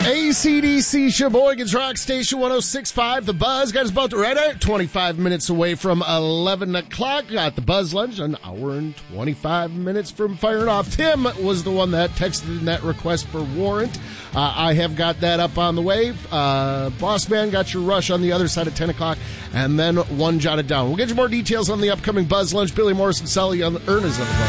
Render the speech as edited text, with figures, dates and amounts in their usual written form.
AC/DC Sheboygan's Rock Station 106.5. The Buzz got us both right at 25 minutes away from 11 o'clock. Got the Buzz Lunch, an hour and 25 minutes from firing off. Tim was the one that texted in that request for Warrant. I have got that up on the way. Boss Man got your Rush on the other side at 10 o'clock, and then one jotted down. We'll get you more details on the upcoming Buzz Lunch. Billy Morris and Sully on the Ernest on the Buzz.